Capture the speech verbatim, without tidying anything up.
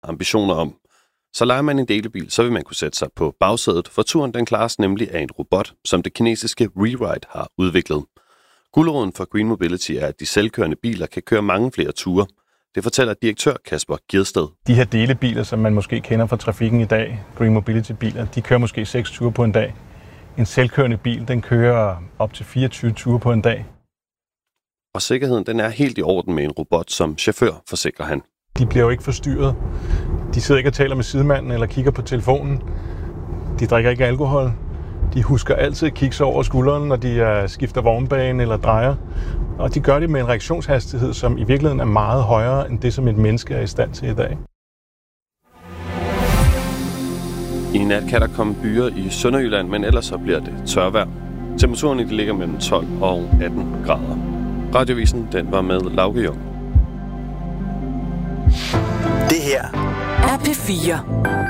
ambitioner om. Så leger man en delebil, så vil man kunne sætte sig på bagsædet, for turen den klares nemlig af en robot, som det kinesiske WeRide har udviklet. Guleroden for Green Mobility er, at de selvkørende biler kan køre mange flere ture. Det fortæller direktør Kasper Gjedsted. De her delebiler, som man måske kender fra trafikken i dag, Green Mobility-biler, de kører måske seks ture på en dag. En selvkørende bil, den kører op til fireogtyve ture på en dag. Og sikkerheden den er helt i orden med en robot som chauffør, forsikrer han. De bliver jo ikke forstyrret. De sidder ikke og taler med sidemanden eller kigger på telefonen. De drikker ikke alkohol. De husker altid at kigge sig over skulderen, når de skifter vognbane eller drejer. Og de gør det med en reaktionshastighed, som i virkeligheden er meget højere end det, som et menneske er i stand til i dag. I nat kan der komme byer i Sønderjylland, men ellers så bliver det tørvejr. Temperaturen de ligger mellem tolv og atten grader. Radiovisen den var med Lauke Jung. Det her er P fire.